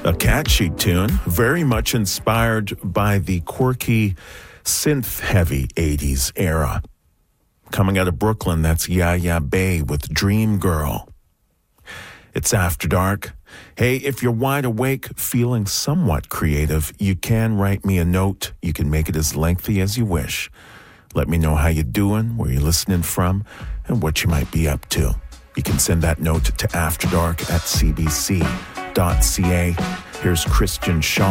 A catchy tune, very much inspired by the quirky, synth-heavy 80s era. Coming out of Brooklyn, that's Yaya Bay with Dream Girl. It's After Dark. Hey, if you're wide awake, feeling somewhat creative, you can write me a note. You can make it as lengthy as you wish. Let me know how you're doing, where you're listening from, and what you might be up to. You can send that note to afterdark@cbc.ca. Here's Christian Shaw.